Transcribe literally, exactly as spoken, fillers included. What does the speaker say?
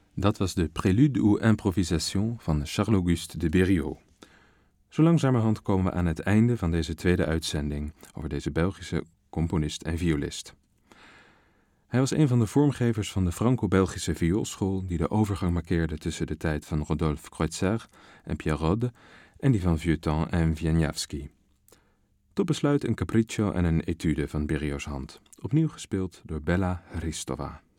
Dat was de Prélude ou Improvisation van Charles-Auguste de Berriot. Zo langzamerhand komen we aan het einde van deze tweede uitzending over deze Belgische componist en violist. Hij was een van de vormgevers van de Franco-Belgische vioolschool die de overgang markeerde tussen de tijd van Rodolphe Kreutzer en Pierre Rode en die van Vieuxtemps en Wieniawski. Tot besluit een capriccio en een etude van Berriot's hand, opnieuw gespeeld door Bella Hristova.